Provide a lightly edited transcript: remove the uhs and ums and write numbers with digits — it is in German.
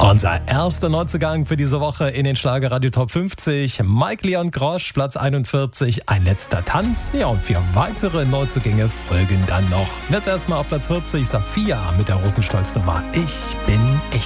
Unser erster Neuzugang für diese Woche in den Schlagerradio Top 50. Mike Leon Grosch, Platz 41, ein letzter Tanz. Ja, und 4 weitere Neuzugänge folgen dann noch. Jetzt erstmal auf Platz 40, Safia mit der Rosenstolz-Nummer Ich bin ich.